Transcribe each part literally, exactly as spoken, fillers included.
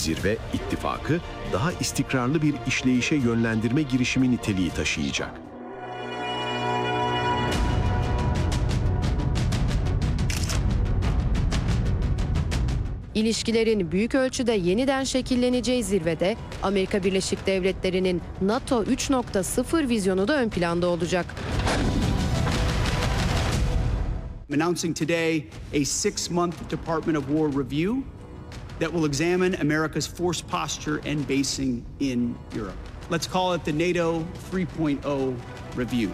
Zirve, ittifakı daha istikrarlı bir işleyişe yönlendirme girişimi niteliği taşıyacak. İlişkilerin büyük ölçüde yeniden şekilleneceği zirvede Amerika Birleşik Devletleri'nin NATO üç nokta sıfır vizyonu da ön planda olacak. Announcing today a six-month Department of War review that will examine America's force posture and basing in Europe. Let's call it the NATO three point oh review.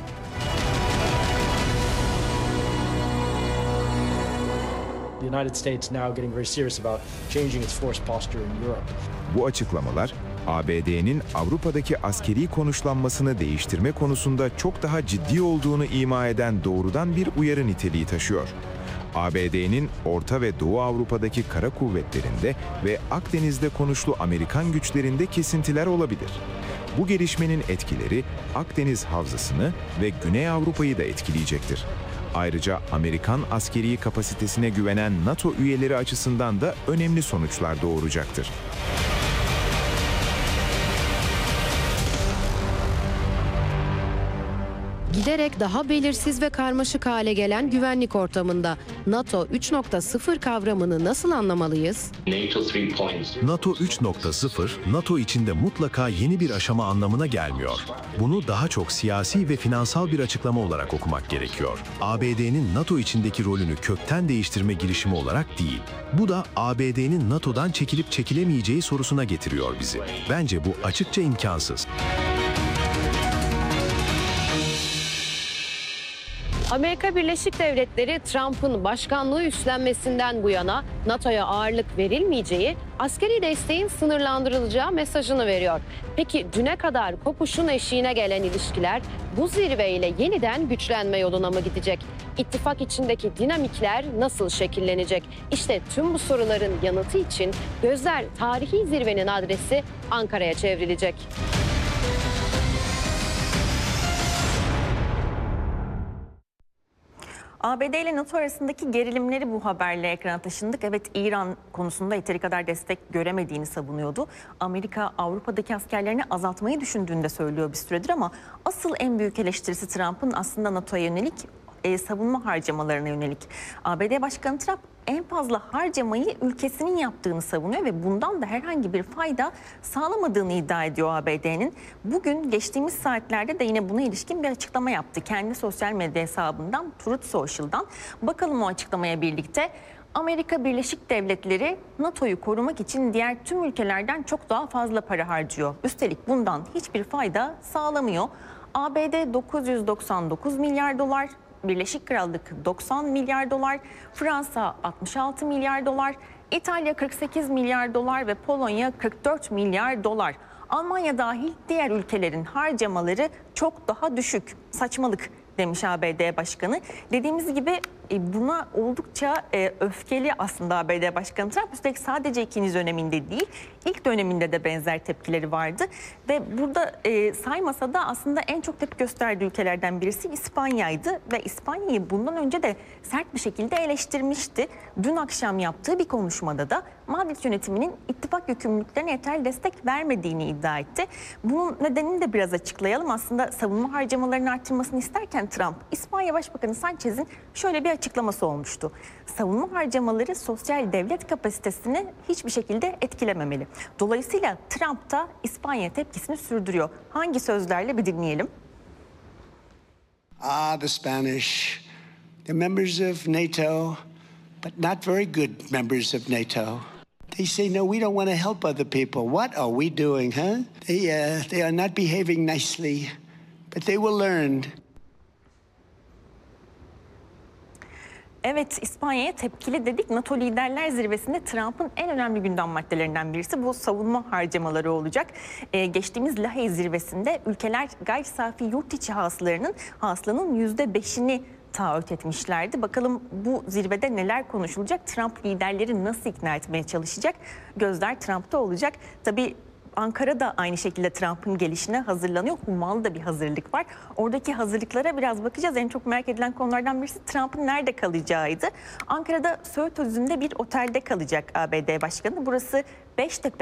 The United States now getting very serious about changing its force posture in Europe. Bu açıklamalar, A B D'nin Avrupa'daki askeri konuşlanmasını değiştirme konusunda çok daha ciddi olduğunu ima eden doğrudan bir uyarı niteliği taşıyor. A B D'nin Orta ve Doğu Avrupa'daki kara kuvvetlerinde ve Akdeniz'de konuşlu Amerikan güçlerinde kesintiler olabilir. Bu gelişmenin etkileri Akdeniz Havzası'nı ve Güney Avrupa'yı da etkileyecektir. Ayrıca Amerikan askeri kapasitesine güvenen NATO üyeleri açısından da önemli sonuçlar doğuracaktır. Giderek daha belirsiz ve karmaşık hale gelen güvenlik ortamında NATO üç nokta sıfır kavramını nasıl anlamalıyız? NATO üç nokta sıfır, NATO içinde mutlaka yeni bir aşama anlamına gelmiyor. Bunu daha çok siyasi ve finansal bir açıklama olarak okumak gerekiyor. A B D'nin NATO içindeki rolünü kökten değiştirme girişimi olarak değil. Bu da A B D'nin NATO'dan çekilip çekilemeyeceği sorusuna getiriyor bizi. Bence bu açıkça imkansız. Amerika Birleşik Devletleri Trump'ın başkanlığı üstlenmesinden bu yana NATO'ya ağırlık verilmeyeceği, askeri desteğin sınırlandırılacağı mesajını veriyor. Peki düne kadar kopuşun eşiğine gelen ilişkiler bu zirveyle yeniden güçlenme yoluna mı gidecek? İttifak içindeki dinamikler nasıl şekillenecek? İşte tüm bu soruların yanıtı için gözler tarihi zirvenin adresi Ankara'ya çevrilecek. A B D ile NATO arasındaki gerilimleri bu haberle ekrana taşındık. Evet, İran konusunda yeteri kadar destek göremediğini savunuyordu. Amerika Avrupa'daki askerlerini azaltmayı düşündüğünü de söylüyor bir süredir ama asıl en büyük eleştirisi Trump'ın aslında NATO'ya yönelik e, savunma harcamalarına yönelik. A B D Başkanı Trump en fazla harcamayı ülkesinin yaptığını savunuyor ve bundan da herhangi bir fayda sağlamadığını iddia ediyor A B D'nin. Bugün geçtiğimiz saatlerde de yine buna ilişkin bir açıklama yaptı. Kendi sosyal medya hesabından Truth Social'dan. Bakalım o açıklamaya birlikte. Amerika Birleşik Devletleri NATO'yu korumak için diğer tüm ülkelerden çok daha fazla para harcıyor. Üstelik bundan hiçbir fayda sağlamıyor. A B D dokuz yüz doksan dokuz milyar dolar, Birleşik Krallık doksan milyar dolar, Fransa altmış altı milyar dolar, İtalya kırk sekiz milyar dolar ve Polonya kırk dört milyar dolar. Almanya dahil diğer ülkelerin harcamaları çok daha düşük. Saçmalık demiş A B D Başkanı. Dediğimiz gibi buna oldukça öfkeli aslında A B D Başkanı Trump. Üstelik sadece ikinci döneminde değil, ilk döneminde de benzer tepkileri vardı. Ve burada saymasa da aslında en çok tepki gösterdiği ülkelerden birisi İspanya'ydı. Ve İspanya'yı bundan önce de sert bir şekilde eleştirmişti. Dün akşam yaptığı bir konuşmada da Madrid yönetiminin ittifak yükümlülüklerine yeterli destek vermediğini iddia etti. Bunun nedenini de biraz açıklayalım. Aslında savunma harcamalarını arttırmasını isterken Trump, İspanya Başbakanı Sanchez'in şöyle bir açıklaması olmuştu. Savunma harcamaları sosyal devlet kapasitesini hiçbir şekilde etkilememeli. Dolayısıyla Trump da İspanya tepkisini sürdürüyor. Hangi sözlerle bir dinleyelim. Ah, the Spanish, they're members of NATO, but not very good members of NATO. They say, no, we don't want to help other people. What are we doing, huh? They, uh, they are not behaving nicely, but they will learn. Evet, İspanya'ya tepkili dedik. NATO Liderler Zirvesi'nde Trump'ın en önemli gündem maddelerinden birisi bu savunma harcamaları olacak. Ee, geçtiğimiz Lahey Zirvesi'nde ülkeler gayri safi yurt içi hasılarının hasılanın yüzde beşini taahhüt etmişlerdi. Bakalım bu zirvede neler konuşulacak? Trump liderleri nasıl ikna etmeye çalışacak? Gözler Trump'ta olacak. Tabii Ankara da aynı şekilde Trump'ın gelişine hazırlanıyor. Hummalı da bir hazırlık var. Oradaki hazırlıklara biraz bakacağız. En çok merak edilen konulardan birisi Trump'ın nerede kalacağıydı. Ankara'da Söğüt Özü'nde bir otelde kalacak A B D Başkanı. Burası Beştepe